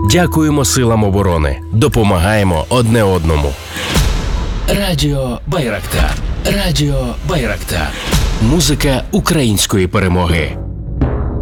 Дякуємо силам оборони. Допомагаємо одне одному. Радіо Байрактар. Радіо Байрактар. Музика української перемоги.